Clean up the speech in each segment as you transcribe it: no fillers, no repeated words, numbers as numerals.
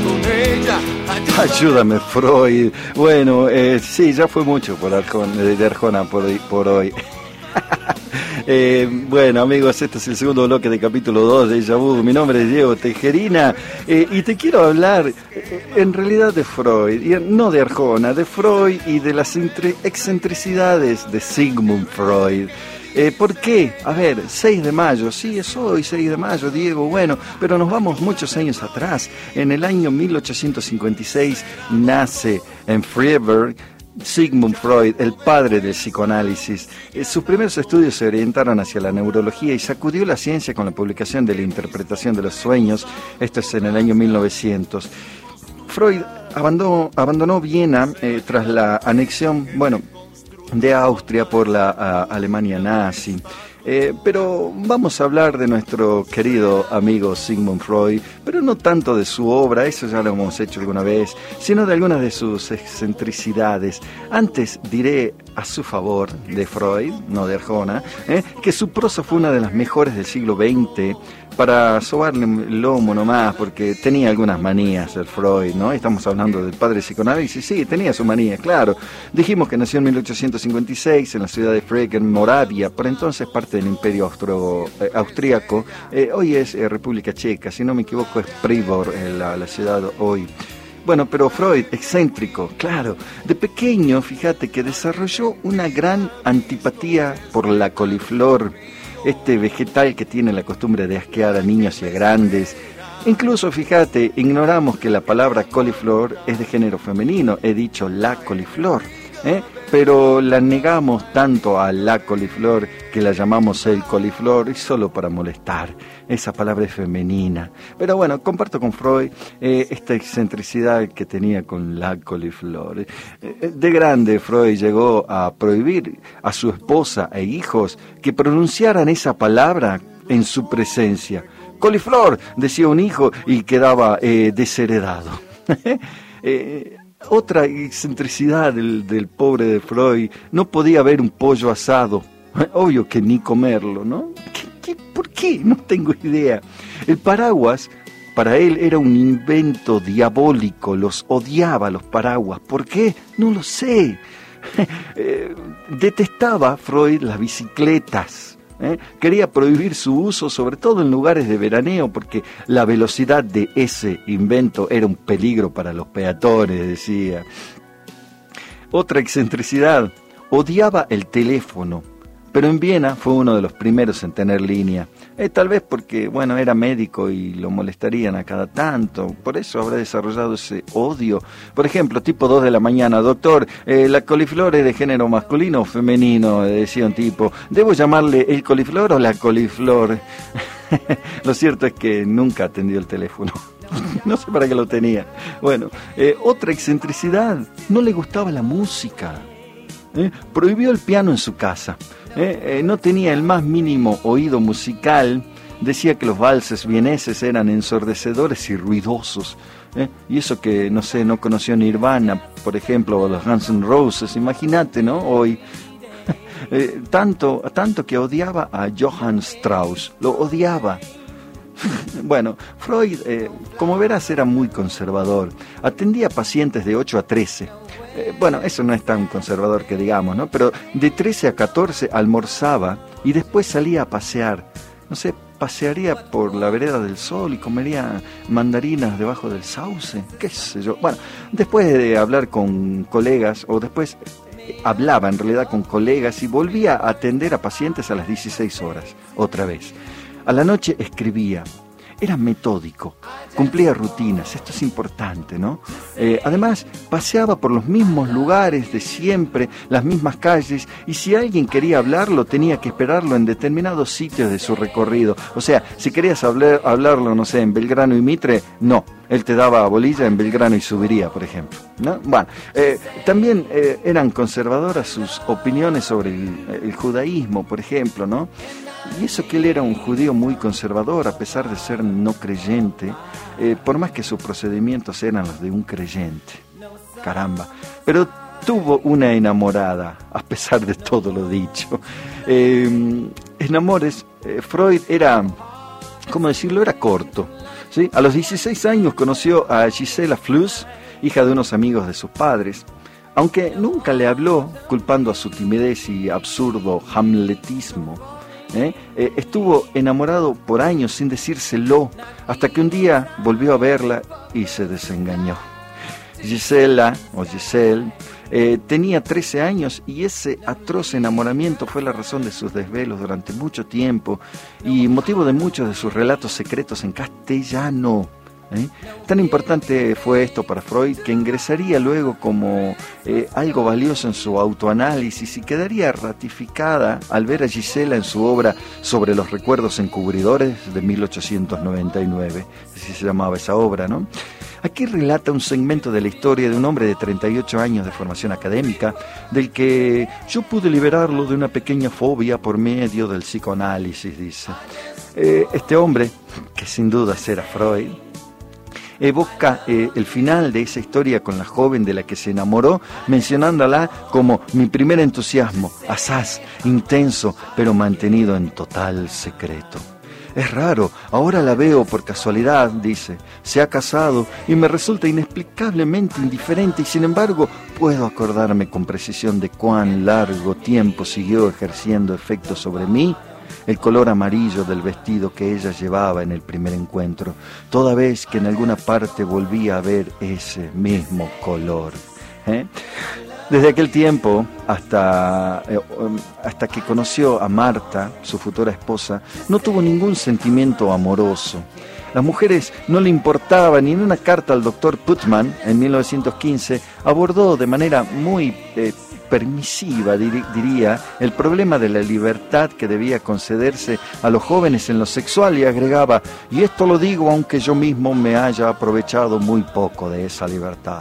Ayúdame, Freud. Bueno, sí, ya fue mucho de Arjona por hoy. Bueno, amigos, este es el segundo bloque de capítulo 2 de Déjà Vu. Mi nombre es Diego Tejerina y te quiero hablar en realidad de Freud, y no de Arjona, de Freud y de las excentricidades de Sigmund Freud. ¿Por qué? A ver, 6 de mayo, sí, es hoy 6 de mayo, Diego, bueno, pero nos vamos muchos años atrás. En el año 1856 nace en Freiburg Sigmund Freud, el padre del psicoanálisis. Sus primeros estudios se orientaron hacia la neurología y sacudió la ciencia con la publicación de la interpretación de los sueños. Esto es en el año 1900. Freud abandonó Viena tras la anexión, de Austria por la Alemania nazi. Pero vamos a hablar de nuestro querido amigo Sigmund Freud, pero no tanto de su obra, eso ya lo hemos hecho alguna vez, sino de algunas de sus excentricidades. Antes diré a su favor de Freud, no de Arjona, que su prosa fue una de las mejores del siglo XX, para sobarle el lomo nomás, porque tenía algunas manías el Freud, ¿no? Estamos hablando del padre psicoanálisis, sí, tenía su manía, claro. Dijimos que nació en 1856 en la ciudad de Freiburg, en Moravia, por entonces parte del Imperio Austríaco. Hoy es República Checa, si no me equivoco es Pribor, la ciudad hoy. Bueno, pero Freud, excéntrico, claro. De pequeño, fíjate que desarrolló una gran antipatía por la coliflor, este vegetal que tiene la costumbre de asquear a niños y a grandes. Incluso, fíjate, ignoramos que la palabra coliflor es de género femenino, he dicho la coliflor, pero la negamos tanto a la coliflor que la llamamos el coliflor y solo para molestar. Esa palabra es femenina. Pero bueno, comparto con Freud esta excentricidad que tenía con la coliflor. De grande, Freud llegó a prohibir a su esposa e hijos que pronunciaran esa palabra en su presencia. Coliflor, decía un hijo y quedaba desheredado. Otra excentricidad del pobre de Freud, no podía ver un pollo asado. Obvio que ni comerlo, ¿no? ¿Por qué? No tengo idea. El paraguas, para él, era un invento diabólico. Los odiaba, los paraguas. ¿Por qué? No lo sé. Detestaba Freud las bicicletas. Quería prohibir su uso, sobre todo en lugares de veraneo, porque la velocidad de ese invento era un peligro para los peatones, decía. Otra excentricidad, odiaba el teléfono, pero en Viena fue uno de los primeros en tener línea. Tal vez porque, era médico y lo molestarían a cada tanto, por eso habrá desarrollado ese odio. Por ejemplo, tipo 2 de la mañana, doctor, ¿la coliflor es de género masculino o femenino?, decía un tipo. ¿Debo llamarle el coliflor o la coliflor? Lo cierto es que nunca atendió el teléfono. No sé para qué lo tenía. Otra excentricidad, no le gustaba la música. Prohibió el piano en su casa. No tenía el más mínimo oído musical. Decía que los valses vieneses eran ensordecedores y ruidosos. Y eso que, no conoció Nirvana, por ejemplo, o los Guns N' Roses. Imagínate, ¿no? Hoy. Tanto que odiaba a Johann Strauss. Lo odiaba. Freud, como verás, era muy conservador. Atendía pacientes de 8 a 13. Eso no es tan conservador que digamos, ¿no? Pero de 13 a 14 almorzaba y después salía a pasear. Pasearía por la vereda del Sol y comería mandarinas debajo del sauce, qué sé yo. Después de hablar con colegas, o después hablaba en realidad con colegas y volvía a atender a pacientes a las 16 horas, otra vez. A la noche escribía. Era metódico, cumplía rutinas, esto es importante, ¿no? Además, paseaba por los mismos lugares de siempre, las mismas calles, y si alguien quería hablarlo, tenía que esperarlo en determinados sitios de su recorrido. O sea, si querías hablarlo, en Belgrano y Mitre, no. Él te daba bolilla en Belgrano y Subiría, por ejemplo, ¿no? También eran conservadoras sus opiniones sobre el judaísmo, por ejemplo, ¿no? Y eso que él era un judío muy conservador, a pesar de ser no creyente, por más que sus procedimientos eran los de un creyente. Caramba. Pero tuvo una enamorada, a pesar de todo lo dicho. Freud era, ¿cómo decirlo? Era corto. ¿sí? A los 16 años conoció a Gisela Fluss, hija de unos amigos de sus padres. Aunque nunca le habló, culpando a su timidez y absurdo hamletismo, estuvo enamorado por años sin decírselo, hasta que un día volvió a verla y se desengañó. Gisela, o Giselle, tenía 13 años y ese atroz enamoramiento fue la razón de sus desvelos durante mucho tiempo y motivo de muchos de sus relatos secretos en castellano. Tan importante fue esto para Freud que ingresaría luego como algo valioso en su autoanálisis y quedaría ratificada al ver a Gisela en su obra Sobre los recuerdos encubridores de 1899, así se llamaba esa obra, ¿no? Aquí relata un segmento de la historia de un hombre de 38 años de formación académica, del que yo pude liberarlo de una pequeña fobia por medio del psicoanálisis, dice. Este hombre, que sin duda era Freud, evoca el final de esa historia con la joven de la que se enamoró, mencionándola como mi primer entusiasmo, asaz, intenso, pero mantenido en total secreto. Es raro, ahora la veo por casualidad, dice. Se ha casado y me resulta inexplicablemente indiferente y sin embargo puedo acordarme con precisión de cuán largo tiempo siguió ejerciendo efecto sobre mí el color amarillo del vestido que ella llevaba en el primer encuentro, toda vez que en alguna parte volvía a ver ese mismo color. Desde aquel tiempo hasta que conoció a Marta, su futura esposa, no tuvo ningún sentimiento amoroso. Las mujeres no le importaban y en una carta al doctor Putman en 1915 abordó de manera muy permisiva, diría, el problema de la libertad que debía concederse a los jóvenes en lo sexual y agregaba, y esto lo digo aunque yo mismo me haya aprovechado muy poco de esa libertad.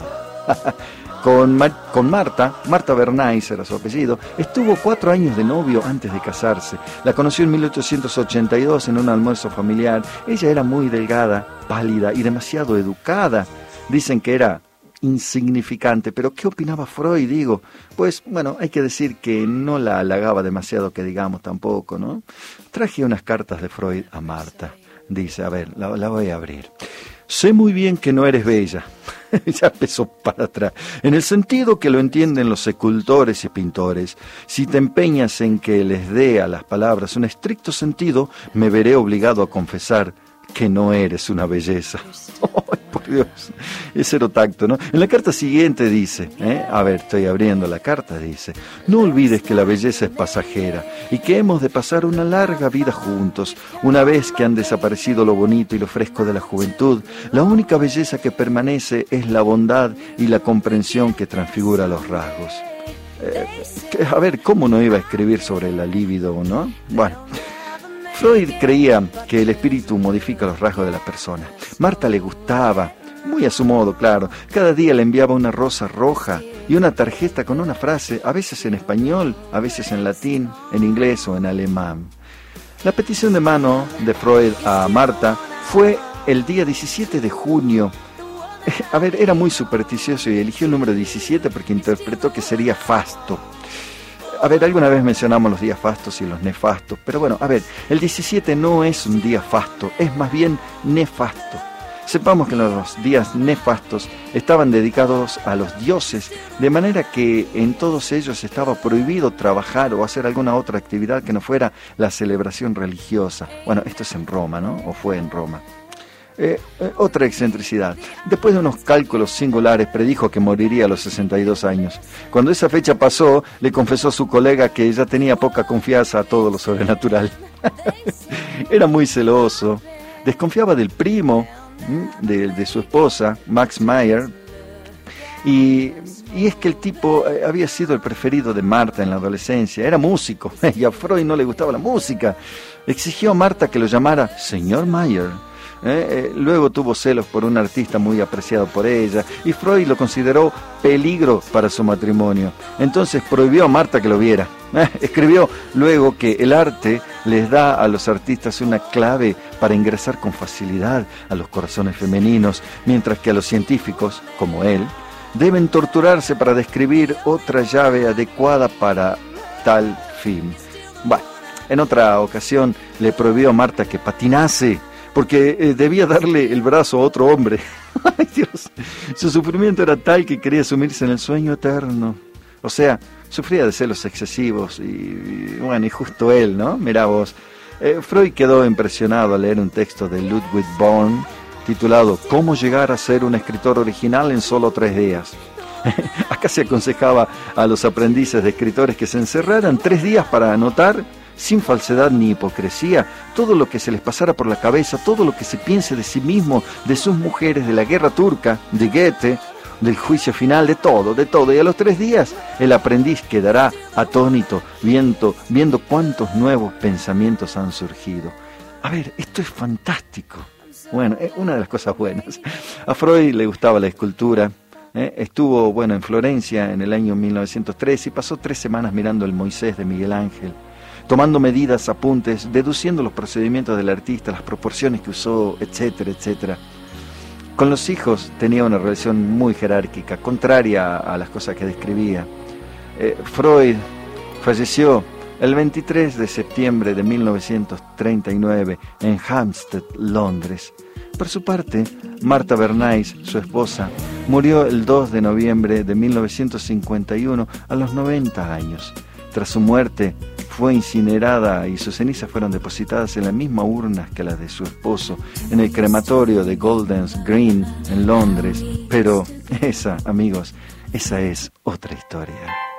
Con Marta Bernays era su apellido, estuvo 4 años de novio antes de casarse. La conoció en 1882 en un almuerzo familiar. Ella era muy delgada, pálida y demasiado educada. Dicen que era insignificante, pero ¿qué opinaba Freud? Digo, pues bueno, hay que decir que no la halagaba demasiado, que digamos tampoco, ¿no? Traje unas cartas de Freud a Marta. Dice, a ver, la voy a abrir. Sé muy bien que no eres bella. Ya empezó para atrás. En el sentido que lo entienden los escultores y pintores. Si te empeñas en que les dé a las palabras un estricto sentido, me veré obligado a confesar que no eres una belleza. ¡Ay, por Dios! Es cero tacto, ¿no? En la carta siguiente dice, a ver, estoy abriendo la carta, dice, no olvides que la belleza es pasajera y que hemos de pasar una larga vida juntos. Una vez que han desaparecido lo bonito y lo fresco de la juventud, la única belleza que permanece es la bondad y la comprensión que transfigura los rasgos. A ver, ¿cómo no iba a escribir sobre la libido, no? Bueno, Freud creía que el espíritu modifica los rasgos de la persona. Marta le gustaba, muy a su modo, claro. Cada día le enviaba una rosa roja y una tarjeta con una frase, a veces en español, a veces en latín, en inglés o en alemán. La petición de mano de Freud a Marta fue el día 17 de junio. A ver, era muy supersticioso y eligió el número 17 porque interpretó que sería fasto. A ver, alguna vez mencionamos los días fastos y los nefastos, pero bueno, a ver, el 17 no es un día fasto, es más bien nefasto. Sepamos que los días nefastos estaban dedicados a los dioses, de manera que en todos ellos estaba prohibido trabajar o hacer alguna otra actividad que no fuera la celebración religiosa. Bueno, esto es en Roma, ¿no? O fue en Roma. Otra excentricidad. Después de unos cálculos singulares, predijo que moriría a los 62 años. Cuando esa fecha pasó, le confesó a su colega que ya tenía poca confianza a todo lo sobrenatural. Era muy celoso. Desconfiaba del primo de su esposa, Max Meyer. Y es que el tipo había sido el preferido de Marta en la adolescencia. Era músico y a Freud no le gustaba la música. Exigió a Marta que lo llamara señor Meyer. Luego tuvo celos por un artista muy apreciado por ella y Freud lo consideró peligro para su matrimonio. Entonces prohibió a Marta que lo viera. Escribió luego que el arte les da a los artistas una clave para ingresar con facilidad a los corazones femeninos, mientras que a los científicos, como él, deben torturarse para describir otra llave adecuada para tal fin. Bueno, en otra ocasión le prohibió a Marta que patinase, porque debía darle el brazo a otro hombre. Ay, Dios, su sufrimiento era tal que quería sumirse en el sueño eterno. O sea, sufría de celos excesivos y bueno, y justo él, ¿no? Mirá vos. Freud quedó impresionado al leer un texto de Ludwig Born titulado ¿Cómo llegar a ser un escritor original en solo 3 días? Acá se aconsejaba a los aprendices de escritores que se encerraran 3 días para anotar, sin falsedad ni hipocresía, todo lo que se les pasara por la cabeza, todo lo que se piense de sí mismo, de sus mujeres, de la guerra turca, de Goethe, del juicio final, de todo. Y a los 3 días el aprendiz quedará atónito, viendo cuántos nuevos pensamientos han surgido. A ver, esto es fantástico. Bueno, es una de las cosas buenas. A Freud le gustaba la escultura. Estuvo, bueno, en Florencia en el año 1903 y pasó 3 semanas mirando el Moisés de Miguel Ángel, tomando medidas, apuntes, deduciendo los procedimientos del artista, las proporciones que usó, etcétera, etcétera. Con los hijos tenía una relación muy jerárquica, contraria a las cosas que describía. Freud falleció el 23 de septiembre de 1939 en Hampstead, Londres. Por su parte, Martha Bernays, su esposa, murió el 2 de noviembre de 1951 a los 90 años. Tras su muerte, fue incinerada y sus cenizas fueron depositadas en la misma urna que las de su esposo, en el crematorio de Golders Green, en Londres. Pero esa, amigos, esa es otra historia.